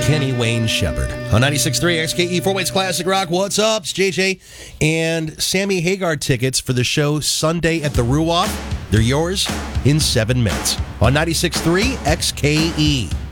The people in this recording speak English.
Kenny Wayne Shepherd. On 96.3 XKE 4-Weights Classic Rock. What's up? It's JJ and Sammy Hagar tickets for the show Sunday at the Ruoff. They're yours in 7 minutes. On 96.3 XKE.